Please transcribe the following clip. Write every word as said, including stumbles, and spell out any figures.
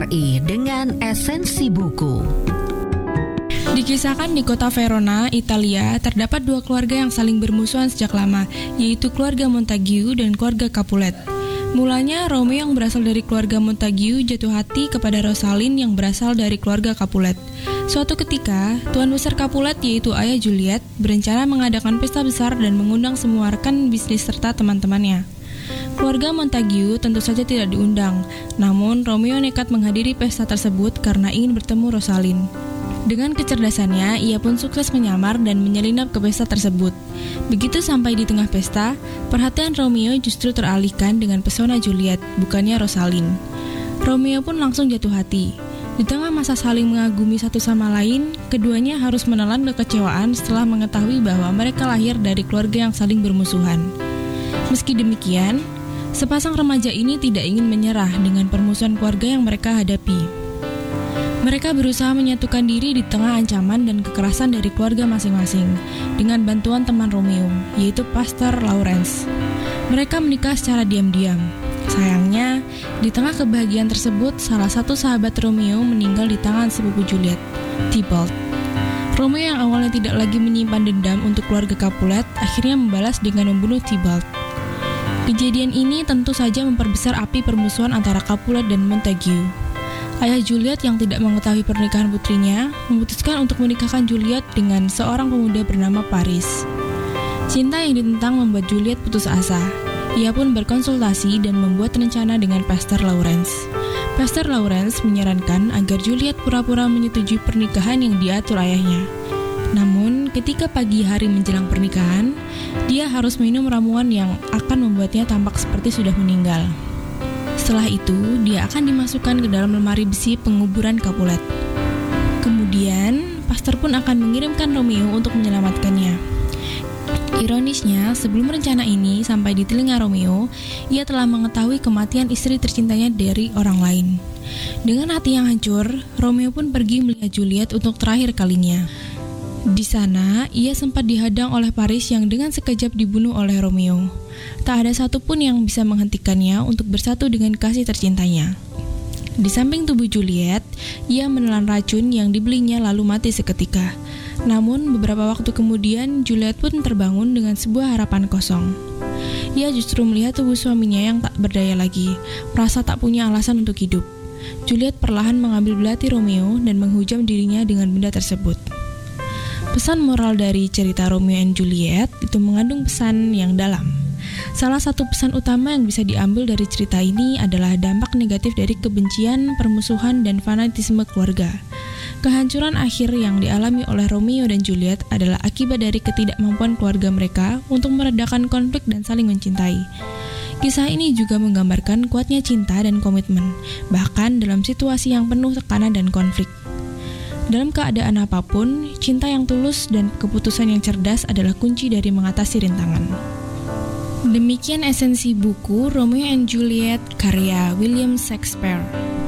I dengan Esensi Buku. Dikisahkan di kota Verona, Italia, terdapat dua keluarga yang saling bermusuhan sejak lama, yaitu keluarga Montague dan keluarga Capulet. Mulanya, Romeo yang berasal dari keluarga Montague jatuh hati kepada Rosalind yang berasal dari keluarga Capulet. Suatu ketika, Tuan Besar Capulet, yaitu ayah Juliet, berencana mengadakan pesta besar dan mengundang semua rekan bisnis serta teman-temannya. Keluarga Montague tentu saja tidak diundang, namun Romeo nekat menghadiri pesta tersebut karena ingin bertemu Rosalind. Dengan kecerdasannya, ia pun sukses menyamar dan menyelinap ke pesta tersebut. Begitu sampai di tengah pesta, perhatian Romeo justru teralihkan dengan pesona Juliet, bukannya Rosalind. Romeo pun langsung jatuh hati. Di tengah masa saling mengagumi satu sama lain, keduanya harus menelan kekecewaan setelah mengetahui bahwa mereka lahir dari keluarga yang saling bermusuhan. Meski demikian, sepasang remaja ini tidak ingin menyerah dengan permusuhan keluarga yang mereka hadapi. Mereka berusaha menyatukan diri di tengah ancaman dan kekerasan dari keluarga masing-masing dengan bantuan teman Romeo, yaitu Pastor Lawrence. Mereka menikah secara diam-diam. Sayangnya, di tengah kebahagiaan tersebut, salah satu sahabat Romeo meninggal di tangan sepupu Juliet, Tybalt. Romeo yang awalnya tidak lagi menyimpan dendam untuk keluarga Capulet, akhirnya membalas dengan membunuh Tybalt. Kejadian ini tentu saja memperbesar api permusuhan antara Capulet dan Montague. Ayah Juliet yang tidak mengetahui pernikahan putrinya memutuskan untuk menikahkan Juliet dengan seorang pemuda bernama Paris. Cinta yang ditentang membuat Juliet putus asa. Ia pun berkonsultasi dan membuat rencana dengan Pastor Lawrence. Pastor Lawrence menyarankan agar Juliet pura-pura menyetujui pernikahan yang diatur ayahnya. Namun, ketika pagi hari menjelang pernikahan, dia harus minum ramuan yang akan membuatnya tampak seperti sudah meninggal. Setelah itu, dia akan dimasukkan ke dalam lemari besi penguburan Capulet. Kemudian, pastor pun akan mengirimkan Romeo untuk menyelamatkannya. Ironisnya, sebelum rencana ini sampai di telinga Romeo, ia telah mengetahui kematian istri tercintanya dari orang lain. Dengan hati yang hancur, Romeo pun pergi melihat Juliet untuk terakhir kalinya. Di sana, ia sempat dihadang oleh Paris yang dengan sekejap dibunuh oleh Romeo. Tak ada satupun yang bisa menghentikannya untuk bersatu dengan kasih tercintanya. Di samping tubuh Juliet, ia menelan racun yang dibelinya lalu mati seketika. Namun, beberapa waktu kemudian, Juliet pun terbangun dengan sebuah harapan kosong. Ia justru melihat tubuh suaminya yang tak berdaya lagi, merasa tak punya alasan untuk hidup. Juliet perlahan mengambil belati Romeo dan menghujam dirinya dengan benda tersebut. Pesan moral dari cerita Romeo and Juliet itu mengandung pesan yang dalam. Salah satu pesan utama yang bisa diambil dari cerita ini adalah dampak negatif dari kebencian, permusuhan, dan fanatisme keluarga. Kehancuran akhir yang dialami oleh Romeo dan Juliet adalah akibat dari ketidakmampuan keluarga mereka untuk meredakan konflik dan saling mencintai. Kisah ini juga menggambarkan kuatnya cinta dan komitmen, bahkan dalam situasi yang penuh tekanan dan konflik. Dalam keadaan apapun, cinta yang tulus dan keputusan yang cerdas adalah kunci dari mengatasi rintangan. Demikian esensi buku Romeo and Juliet karya William Shakespeare.